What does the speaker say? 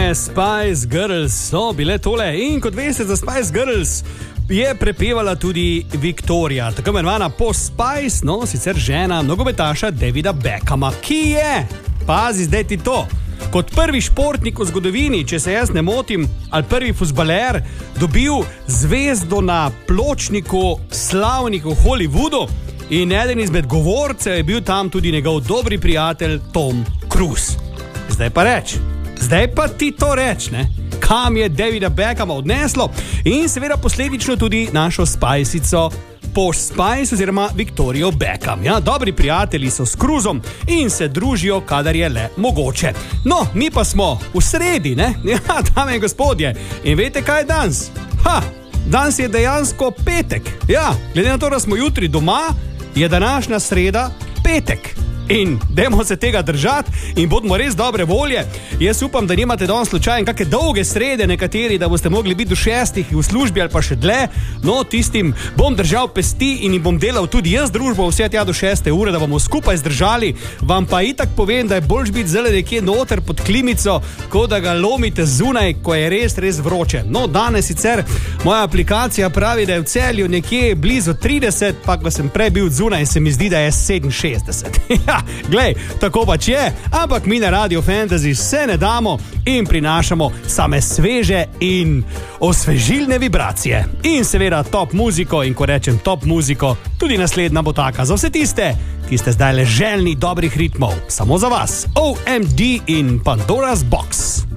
Spice Girls so bile tole in kot veste, za Spice Girls je prepevala tudi Victoria, tako imenovana Posh Spice, no, sicer žena nogometaša Davida Beckhama, ki je, pazi zdaj ti to, kot prvi športnik v zgodovini, če se jaz ne motim, ali prvi fuzbaler, dobil zvezdo na pločniku slavnih v Hollywoodu in eden izmed govorcev je bil tam tudi njegov dobri prijatelj Tom Cruise. Zdaj pa ti to reč, ne? Kam je Davida Beckhama odneslo in seveda posledično tudi našo Spajsico Posh Spice oziroma Victorio Beckham. Ja, dobri prijatelji so s Cruisom in se družijo, kadar je le mogoče. No, mi pa smo v sredi, ne? Ja, dame in gospodje. In veste, kaj je danes? Danes je dejansko petek. Ja, glede na to, da smo jutri doma, je današnja sreda petek. In dajmo se tega držati in bodimo res dobre volje. Jaz upam, da nimate danes slučajen kakšne dolge srede nekateri, da boste mogli biti do 6 v službi ali pa še dlje. No, tistim bom držal pesti in jim bom delal tudi jaz družbo vse tja do 6 ure, da bomo skupaj zdržali. Vam pa itak povem, da je boljš biti zelo nekje noter pod klimico, kot da ga lomite zunaj, ko je res, res vroče. No, danes sicer moja aplikacija pravi, da je v Celju nekje blizu 30, pa ko sem prej bil zunaj, se mi zdi, da je 67. Glej, tako pač je, ampak mi na Radio Fantasy se ne damo in prinašamo same sveže in osvežilne vibracije. In seveda top muziko, in ko rečem top muziko, tudi naslednja bo taka za vse tiste, ki ste zdaj le željni dobrih ritmov. Samo za vas, OMD in Pandora's Box.